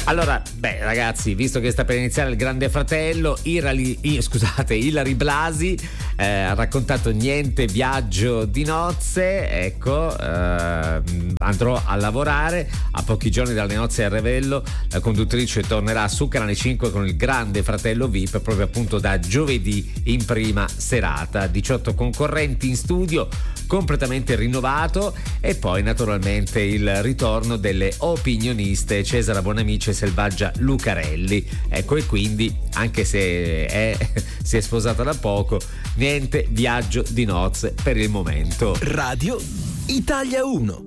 Allora, ragazzi, visto che sta per iniziare il Grande Fratello, Ilary Blasi ha raccontato niente viaggio di nozze, ecco, andrò a lavorare a pochi giorni dalle nozze a Revello. La conduttrice tornerà su Canale 5 con il Grande Fratello VIP proprio appunto da giovedì in prima serata. 18 concorrenti in studio, completamente rinnovato, e poi naturalmente il ritorno delle opinioniste Cesara Bonamici e Selvaggia Lucarelli. Ecco, e quindi anche se si è sposata da poco, niente viaggio di nozze per il momento. Radio Italia 1.